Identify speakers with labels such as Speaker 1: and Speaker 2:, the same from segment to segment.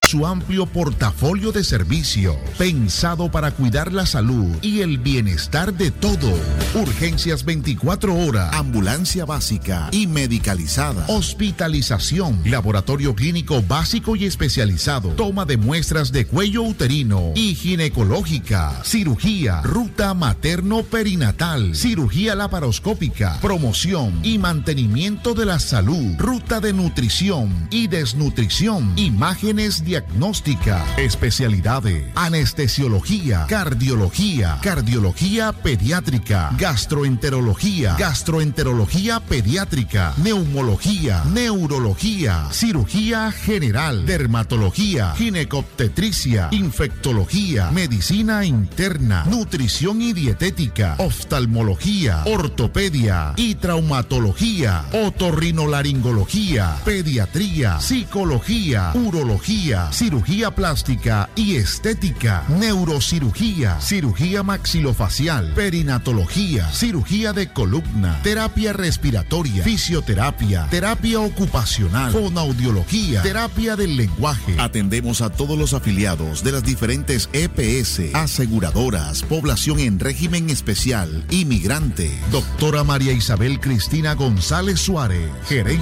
Speaker 1: su amplio portafolio de servicios, pensado para cuidar la salud y el bienestar de todo. Urgencias 24 horas, ambulancia básica y medicalizada, hospitalización, laboratorio clínico básico y especializado, toma de muestras de cuello uterino y ginecológica, cirugía, ruta materno-perinatal, cirugía laparoscópica, promoción y mantenimiento de la salud, ruta de nutrición y desnutrición, imágenes diagnósticas, especialidades, anestesiología, cardiología, cardiología pediátrica, gastroenterología pediátrica, neumología, neurología, cirugía general, dermatología, ginecobstetricia, infectología, medicina interna, nutrición y dietética, oftalmología, ortopedia y traumatología, otorrinolaringología, pediatría, psicología, urología, cirugía plástica y estética, neurocirugía, cirugía maxilofacial, perinatología, cirugía de columna, terapia respiratoria, fisioterapia, terapia ocupacional, fonoaudiología, terapia del lenguaje. Atendemos a todos los afiliados de las diferentes EPS, aseguradoras, población en régimen especial, inmigrante. Doctora María Isabel Cristina González Suárez, gerente.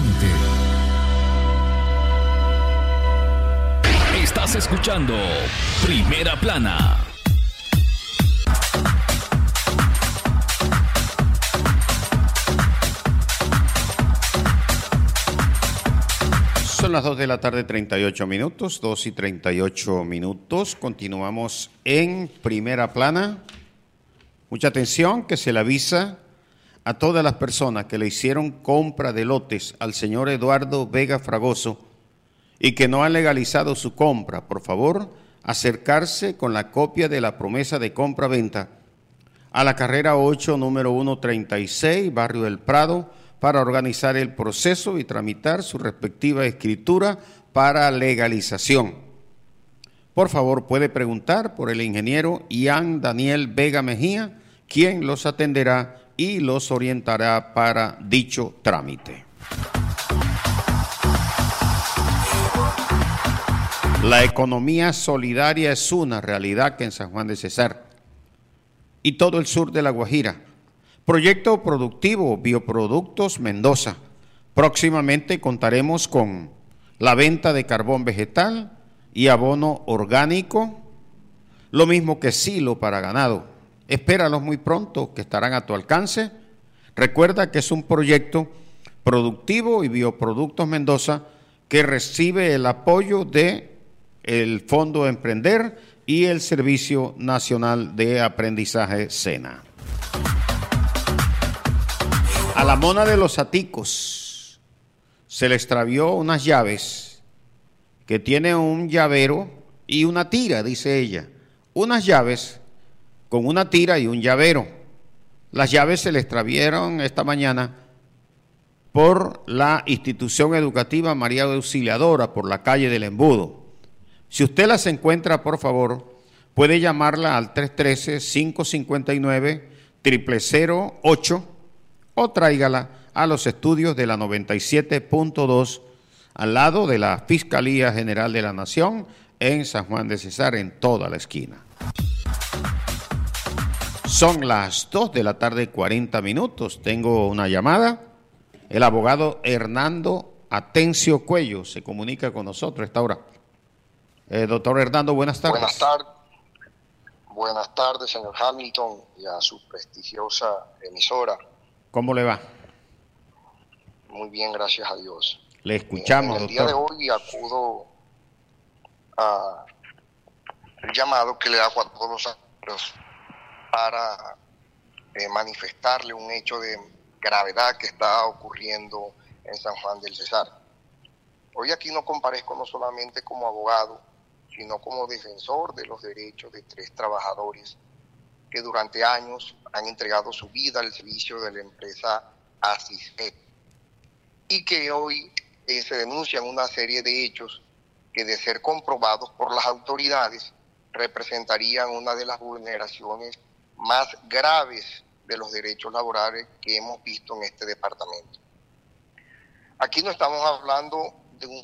Speaker 2: Estás escuchando Primera Plana.
Speaker 3: Son las 2 de la tarde, 38 minutos, 2 y 38 minutos. Continuamos en Primera Plana. Mucha atención, que se le avisa a todas las personas que le hicieron compra de lotes al señor Eduardo Vega Fragoso y que no han legalizado su compra. Por favor, acercarse con la copia de la promesa de compra-venta a la carrera 8, número 136, Barrio del Prado, para organizar el proceso y tramitar su respectiva escritura para legalización. Por favor, puede preguntar por el ingeniero Ian Daniel Vega Mejía, quien los atenderá y los orientará para dicho trámite. La economía solidaria es una realidad que en San Juan de Cesar y todo el sur de La Guajira. Proyecto productivo Bioproductos Mendoza. Próximamente contaremos con la venta de carbón vegetal y abono orgánico, lo mismo que silo para ganado. Espéralos muy pronto, que estarán a tu alcance. Recuerda que es un proyecto productivo y Bioproductos Mendoza que recibe el apoyo de el Fondo Emprender y el Servicio Nacional de Aprendizaje SENA. A la mona de los Aticos se le extravió unas llaves que tiene un llavero y una tira, dice ella. Unas llaves con una tira y un llavero. Las llaves se le extraviaron esta mañana por la institución educativa María Auxiliadora, por la calle del Embudo. Si usted las encuentra, por favor, puede llamarla al 313-559-0008 o tráigala a los estudios de la 97.2 al lado de la Fiscalía General de la Nación en San Juan de Cesar, en toda la esquina. Son las 2 de la tarde, 40 minutos. Tengo una llamada. El abogado Hernando Atencio Cuello se comunica con nosotros a esta hora. Doctor Hernando, buenas tardes.
Speaker 4: Buenas tardes, señor Hamilton, y a su prestigiosa emisora.
Speaker 3: ¿Cómo le va?
Speaker 4: Muy bien, gracias a Dios.
Speaker 3: Le escuchamos,
Speaker 4: en el
Speaker 3: doctor.
Speaker 4: día de hoy acudo a el llamado que le hago a todos los amigos para manifestarle un hecho de gravedad que está ocurriendo en San Juan del Cesar. Hoy aquí no comparezco no solamente como abogado, sino como defensor de los derechos de 3 trabajadores que durante años han entregado su vida al servicio de la empresa Asismet y que hoy se denuncian una serie de hechos que, de ser comprobados por las autoridades, representarían una de las vulneraciones más graves de los derechos laborales que hemos visto en este departamento. Aquí no estamos hablando de un